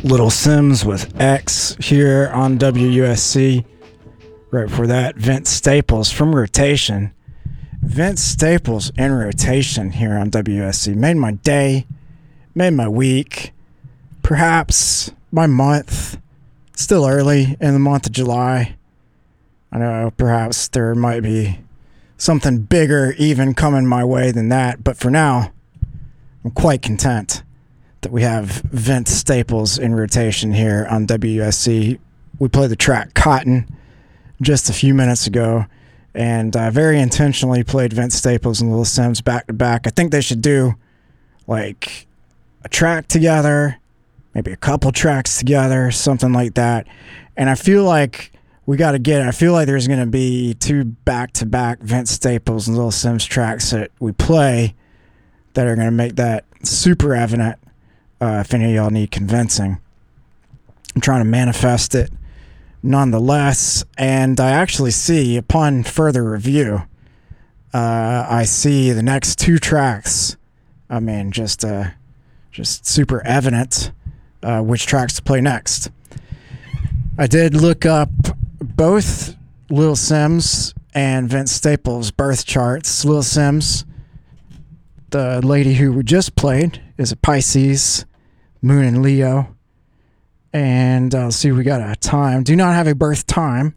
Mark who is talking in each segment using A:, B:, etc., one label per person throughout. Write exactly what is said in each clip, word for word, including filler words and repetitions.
A: Little Simz with X here on W U S C. Right before that, Vince Staples from Rotation. Vince Staples in Rotation here on W U S C. Made my day, made my week, perhaps my month. Still early in the month of July. I know perhaps there might be something bigger even coming my way than that, but for now, I'm quite content that we have Vince Staples in Rotation here on W U S C. We played the track Cotton just a few minutes ago, and I uh, very intentionally played Vince Staples and Little Simz back to back. I think they should do like a track together, maybe a couple tracks together, something like that. And I feel like we got to get it. I feel like there's going to be two back-to-back Vince Staples and Little Simz tracks that we play that are going to make that super evident. Uh, if any of y'all need convincing, I'm trying to manifest it nonetheless. And I actually see, upon further review, uh, I see the next two tracks. I mean, just uh, just super evident uh, which tracks to play next. I did look up both Little Simz and Vince Staples' birth charts. Little Simz, the lady who we just played, is a Pisces, Moon in Leo. And uh, let's see, we got a time. Do not have a birth time,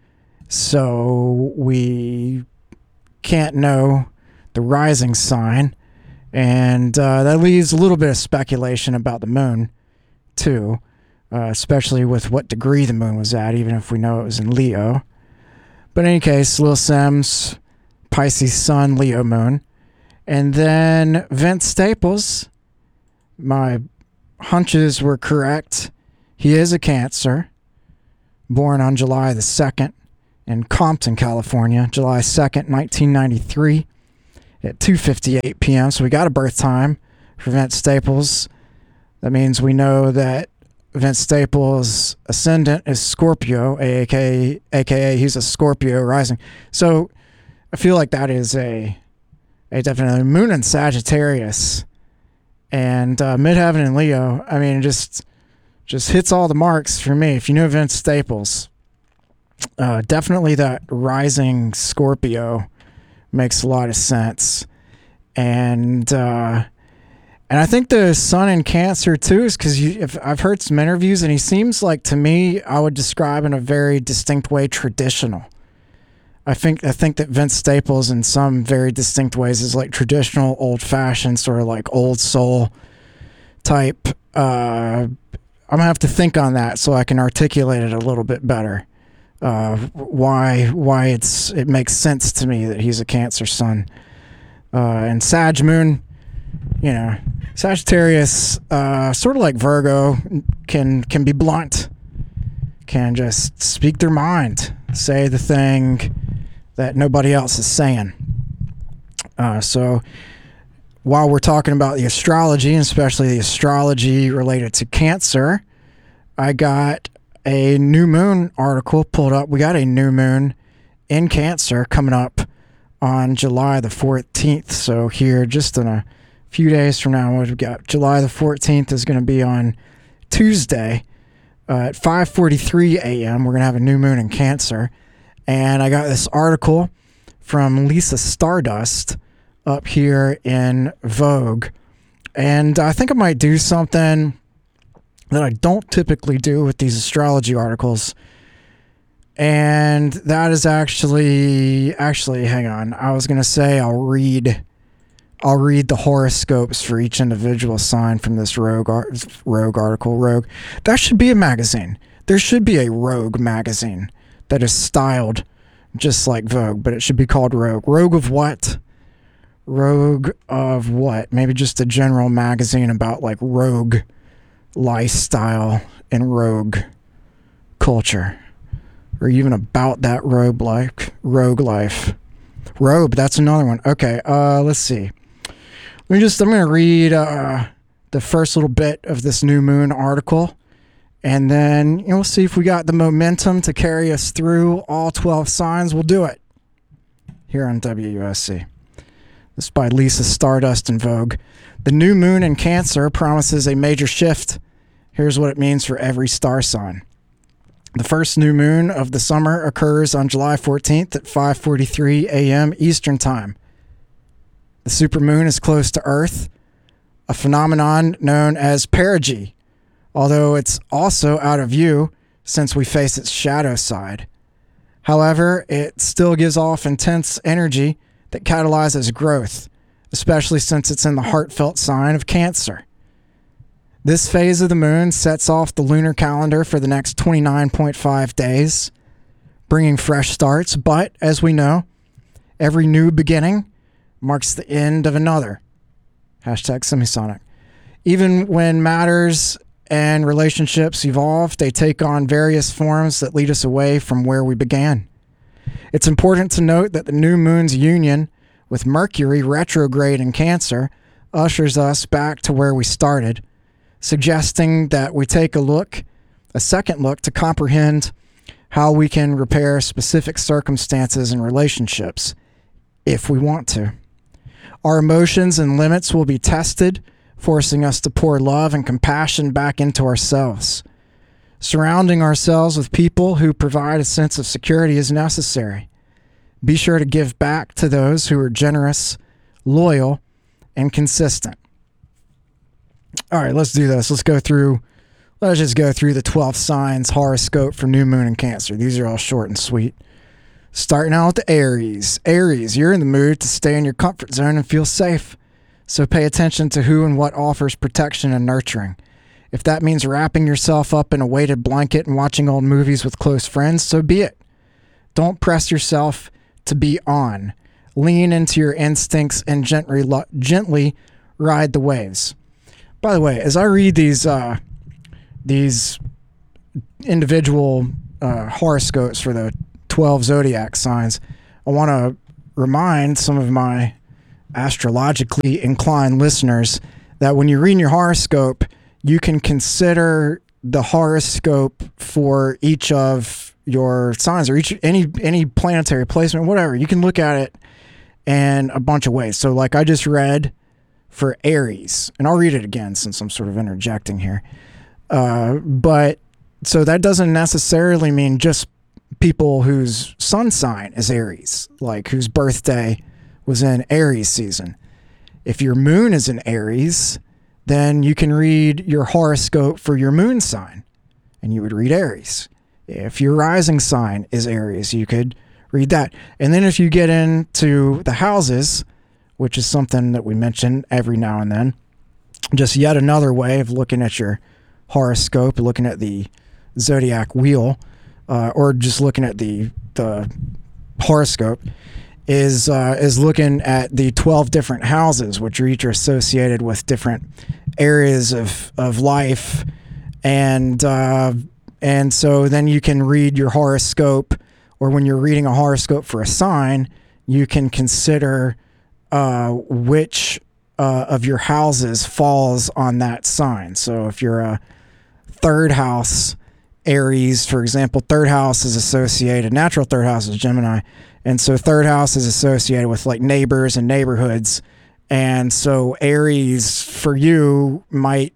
A: so we can't know the rising sign. And uh, that leaves a little bit of speculation about the moon, too, uh, especially with what degree the moon was at, even if we know it was in Leo. But in any case, Little Simz, Pisces sun, Leo moon. And then Vince Staples, my hunches were correct. He is a Cancer, born on July the second in Compton, California, July second, nineteen ninety-three at two fifty-eight p.m. So we got a birth time for Vince Staples. That means we know that Vince Staples' ascendant is Scorpio, aka, aka he's a Scorpio rising. So I feel like that is a, a definitely moon in Sagittarius. And uh, midheaven in Leo, I mean, just just hits all the marks for me. If you know Vince Staples, uh, definitely that rising Scorpio makes a lot of sense. And uh, and I think the sun in Cancer too is because I've heard some interviews, and he seems like, to me, I would describe in a very distinct way, traditional. I think I think that Vince Staples, in some very distinct ways, is like traditional, old-fashioned, sort of like old soul type. Uh, I'm gonna have to think on that so I can articulate it a little bit better. Uh, why why it's it makes sense to me that he's a Cancer sun. Uh, and Sag moon, you know, Sagittarius, uh, sort of like Virgo, can can be blunt, can just speak their mind, say the thing that nobody else is saying. Uh, so while we're talking about the astrology, and especially the astrology related to Cancer, I got a new moon article pulled up. We got a new moon in Cancer coming up on July the fourteenth. So here, just in a few days from now, we've got July the fourteenth is going to be on Tuesday uh, at five forty-three a.m. We're going to have a new moon in Cancer. And I got this article from Lisa Stardust up here in Vogue. And I think I might do something that I don't typically do with these astrology articles. And that is actually, actually, hang on. I was going to say I'll read, I'll read the horoscopes for each individual sign from this Rogue, Rogue article. Rogue. That should be a magazine. There should be a Rogue magazine that is styled just like Vogue, but it should be called Rogue. Rogue of what? Rogue of what? Maybe just a general magazine about like rogue lifestyle and rogue culture, or even about that rogue life. Rogue life. Robe, that's another one. Okay, uh, let's see. Let me just, I'm going to read uh, the first little bit of this new moon article. And then, you know, we'll see if we got the momentum to carry us through all twelve signs. We'll do it here on W U S C. This is by Lisa Stardust in Vogue. The new moon in Cancer promises a major shift Here's what it means for every star sign. The first new moon of the summer occurs on July fourteenth at five forty-three a.m. Eastern Time. The supermoon is close to Earth, a phenomenon known as perigee, although it's also out of view since we face its shadow side. However, it still gives off intense energy that catalyzes growth, especially since it's in the heartfelt sign of Cancer. This phase of the moon sets off the lunar calendar for the next twenty-nine point five days, bringing fresh starts, but as we know, every new beginning marks the end of another. Hashtag Semisonic. Even when matters and relationships evolve, they take on various forms that lead us away from where we began. It's important to note that the new moon's union with Mercury retrograde in Cancer ushers us back to where we started, suggesting that we take a look, a second look, to comprehend how we can repair specific circumstances and relationships if we want to. Our emotions and limits will be tested, forcing us to pour love and compassion back into ourselves. Surrounding ourselves with people who provide a sense of security is necessary. Be sure to give back to those who are generous, loyal, and consistent. All right, let's do this. Let's go through, let's just go through the twelve signs horoscope for new moon and Cancer. These are all short and sweet. Starting out with the Aries. Aries, you're in the mood to stay in your comfort zone and feel safe. So pay attention to who and what offers protection and nurturing. If that means wrapping yourself up in a weighted blanket and watching old movies with close friends, so be it. Don't press yourself to be on. Lean into your instincts and gently, gently ride the waves. By the way, as I read these uh, these individual uh, horoscopes for the twelve zodiac signs, I want to remind some of my astrologically inclined listeners that when you're reading your horoscope, you can consider the horoscope for each of your signs or each any any planetary placement, whatever. You can look at it in a bunch of ways. So like I just read for Aries, and I'll read it again since I'm sort of interjecting here. Uh, but so that doesn't necessarily mean just people whose sun sign is Aries, like whose birthday was in Aries season. If your moon is in Aries, then you can read your horoscope for your moon sign, and you would read Aries. If your rising sign is Aries, you could read that. And then if you get into the houses, which is something that we mention every now and then, just yet another way of looking at your horoscope, looking at the zodiac wheel, uh, or just looking at the the horoscope, is uh, is looking at the twelve different houses, which are each associated with different areas of of life, and uh, and so then you can read your horoscope, or when you're reading a horoscope for a sign, you can consider uh, which uh, of your houses falls on that sign. So if you're a third house Aries, for example, third house is associated, natural third house is Gemini. And so third house is associated with like neighbors and neighborhoods. And so Aries for you might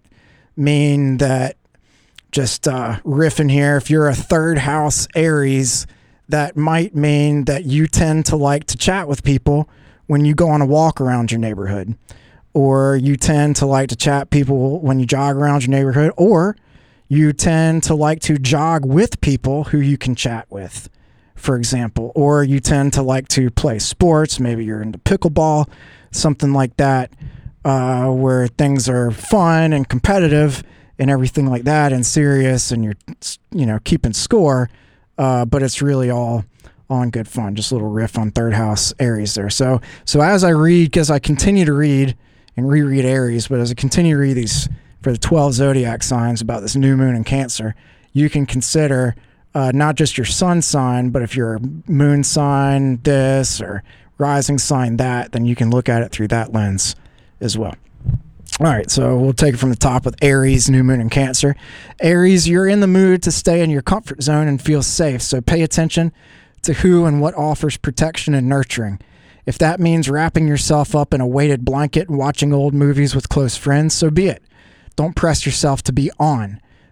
A: mean that, just uh, riffing here, if you're a third house Aries, that might mean that you tend to like to chat with people when you go on a walk around your neighborhood, or you tend to like to chat people when you jog around your neighborhood, or you tend to like to jog with people who you can chat with, for example, or you tend to like to play sports. Maybe you're into pickleball, something like that, uh, where things are fun and competitive and everything like that and serious, and you're, you know, keeping score, uh, but it's really all on good fun. Just a little riff on third house Aries there. So, so as I read, because I continue to read and reread Aries, but as I continue to read these for the twelve zodiac signs about this new moon in Cancer, you can consider uh, not just your sun sign, but if you're a moon sign this or rising sign that, then you can look at it through that lens as well. All right, so we'll take it from the top with Aries, new moon in Cancer. Aries, you're in the mood to stay in your comfort zone and feel safe, so pay attention to who and what offers protection and nurturing. If that means wrapping yourself up in a weighted blanket and watching old movies with close friends, so be it. Don't press yourself to be on.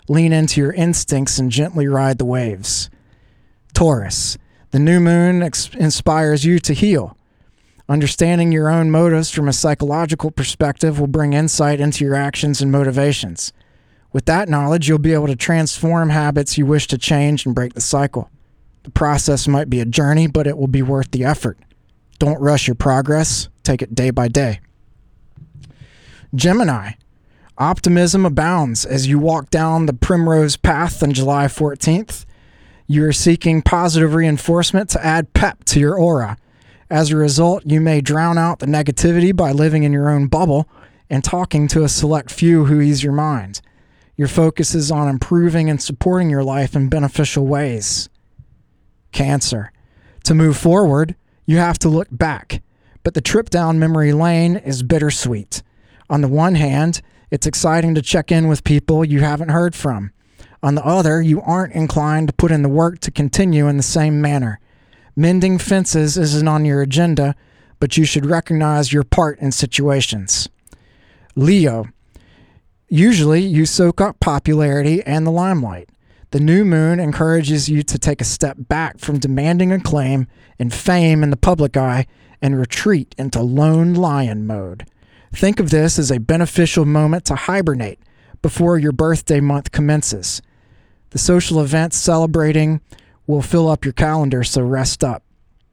A: Lean into your instincts and gently ride the waves. Taurus, the new moon ex- inspires you to heal. Understanding your own motives from a psychological perspective will bring insight into your actions and motivations. With that knowledge, you'll be able to transform habits you wish to change and break the cycle. The process might be a journey, but it will be worth the effort. Don't rush your progress. Take it day by day. Gemini, optimism abounds as you walk down the primrose path on July fourteenth. You are seeking positive reinforcement to add pep to your aura. As a result, you may drown out the negativity by living in your own bubble and talking to a select few who ease your mind. Your focus is on improving and supporting your life in beneficial ways. Cancer, to move forward, you have to look back, but the trip down memory lane is bittersweet. On the one hand, it's exciting to check in with people you haven't heard from. On the other, you aren't inclined to put in the work to continue in the same manner. Mending fences isn't on your agenda, but you should recognize your part in situations. Leo, usually you soak up popularity and the limelight. The new moon encourages you to take a step back from demanding acclaim and fame in the public eye and retreat into lone lion mode. Think of this as a beneficial moment to hibernate before your birthday month commences. The social events celebrating will fill up your calendar, so rest up.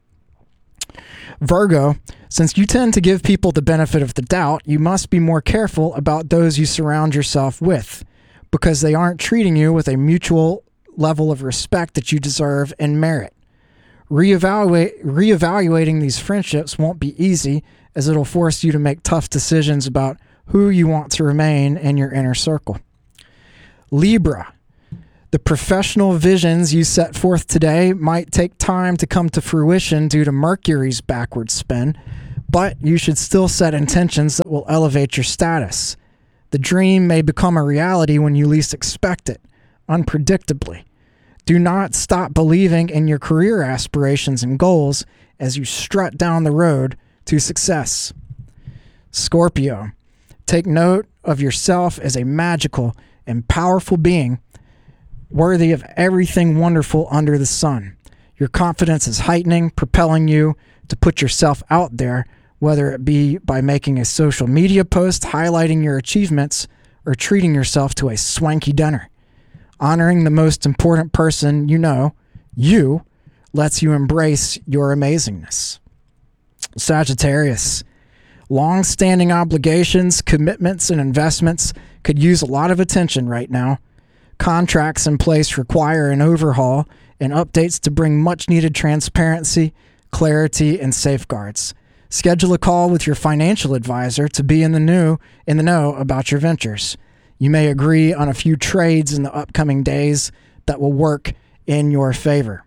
A: Virgo, since you tend to give people the benefit of the doubt, you must be more careful about those you surround yourself with, because they aren't treating you with a mutual level of respect that you deserve and merit. Reevaluate, reevaluating these friendships won't be easy, as it'll force you to make tough decisions about who you want to remain in your inner circle. Libra, the professional visions you set forth today might take time to come to fruition due to Mercury's backward spin, but you should still set intentions that will elevate your status. The dream may become a reality when you least expect it, unpredictably. Do not stop believing in your career aspirations and goals as you strut down the road to success. Scorpio, take note of yourself as a magical and powerful being worthy of everything wonderful under the sun. Your confidence is heightening, propelling you to put yourself out there, whether it be by making a social media post highlighting your achievements or treating yourself to a swanky dinner. Honoring the most important person you know, you, lets you embrace your amazingness. Sagittarius, long-standing obligations, commitments, and investments could use a lot of attention right now. Contracts in place require an overhaul and updates to bring much-needed transparency, clarity, and safeguards. Schedule a call with your financial advisor to be in the new in the know about your ventures. You may agree on a few trades in the upcoming days that will work in your favor.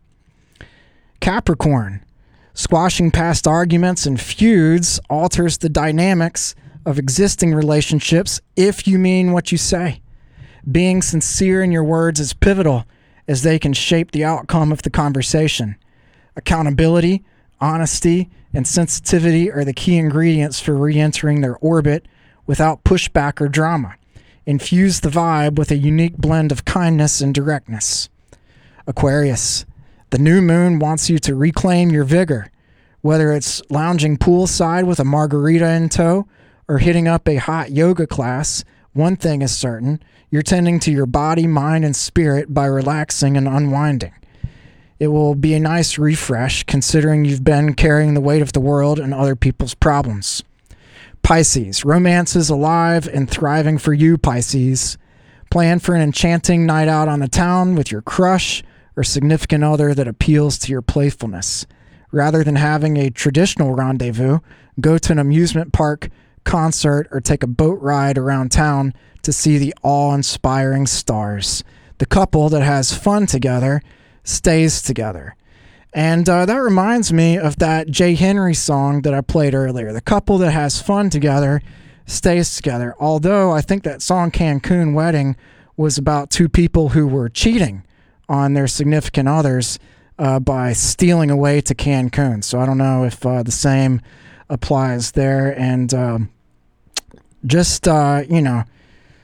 A: Capricorn, squashing past arguments and feuds alters the dynamics of existing relationships if you mean what you say. Being sincere in your words is pivotal, as they can shape the outcome of the conversation. Accountability, honesty, and sensitivity are the key ingredients for re-entering their orbit without pushback or drama. Infuse the vibe with a unique blend of kindness and directness. Aquarius, the new moon wants you to reclaim your vigor. Whether it's lounging poolside with a margarita in tow or hitting up a hot yoga class, one thing is certain: you're tending to your body, mind, and spirit by relaxing and unwinding. It will be a nice refresh considering you've been carrying the weight of the world and other people's problems. Pisces, romance is alive and thriving for you, Pisces. Plan for an enchanting night out on the town with your crush or significant other that appeals to your playfulness. Rather than having a traditional rendezvous, go to an amusement park, concert, or take a boat ride around town to see the awe-inspiring stars. The couple that has fun together stays together. And uh, that reminds me of that Jay Henry song that I played earlier. The couple that has fun together stays together. Although I think that song Cancun Wedding was about two people who were cheating on their significant others uh, by stealing away to Cancun. So I don't know if uh, the same applies there. And um, just, uh, you know,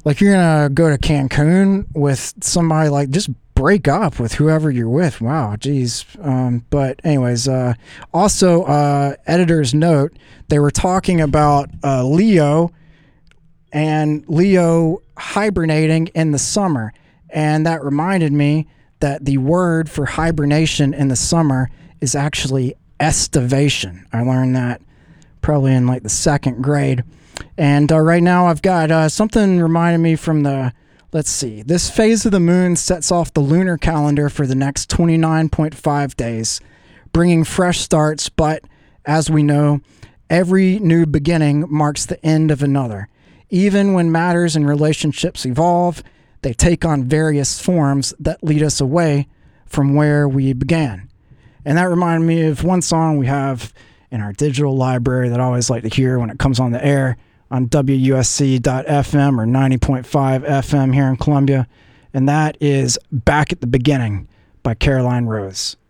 A: like you're gonna go to Cancun with somebody, like just break up with whoever you're with. Wow, geez. Um, but anyways, uh, also uh, editor's note, they were talking about uh, Leo and Leo hibernating in the summer. And that reminded me that the word for hibernation in the summer is actually estivation. I learned that probably in like the second grade. And uh, right now I've got uh, something reminding me from the, let's see, this phase of the moon sets off the lunar calendar for the next twenty-nine point five days, bringing fresh starts. But as we know, every new beginning marks the end of another. Even when matters and relationships evolve, they take on various forms that lead us away from where we began. And that reminded me of one song we have in our digital library that I always like to hear when it comes on the air on W U S C dot F M or ninety point five F M here in Columbia. And that is Back at the Beginning by Caroline Rose.